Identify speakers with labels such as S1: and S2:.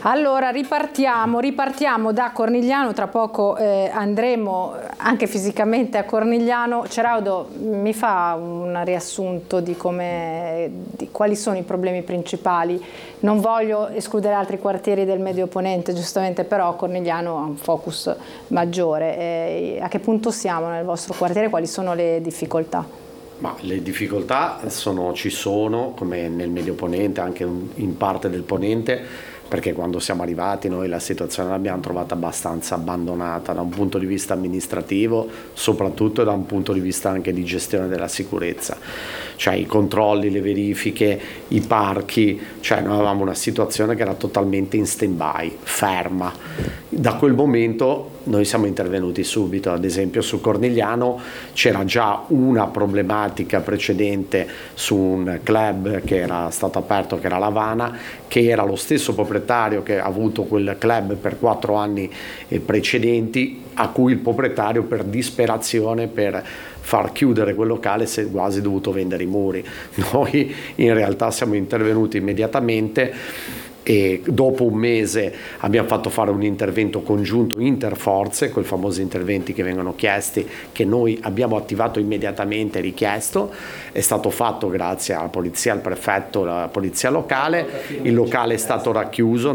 S1: Allora ripartiamo da Cornigliano, tra poco andremo anche fisicamente a Cornigliano. Ceraudo, mi fa un riassunto di quali sono i problemi principali? Non voglio escludere altri quartieri del Medio Ponente, giustamente, però Cornigliano ha un focus maggiore. A che punto siamo nel vostro quartiere? Quali sono le difficoltà?
S2: Ma le difficoltà ci sono, come nel Medio Ponente, anche in parte del Ponente, perché quando siamo arrivati noi la situazione l'abbiamo trovata abbastanza abbandonata da un punto di vista amministrativo, soprattutto da un punto di vista anche di gestione della sicurezza, cioè i controlli, le verifiche, i parchi, cioè noi avevamo una situazione che era totalmente in stand-by, ferma. Da quel momento noi siamo intervenuti subito, ad esempio su Cornigliano c'era già una problematica precedente su un club che era stato aperto, che era l'Havana, che era lo stesso proprietario che ha avuto quel club per 4 anni precedenti, a cui il proprietario per disperazione, per far chiudere quel locale, si è quasi dovuto vendere i muri. Noi in realtà siamo intervenuti immediatamente e dopo un mese abbiamo fatto fare un intervento congiunto interforze, quei famosi interventi che vengono chiesti, che noi abbiamo attivato immediatamente, richiesto. È stato fatto grazie alla polizia, al prefetto, alla polizia locale. Il locale è stato racchiuso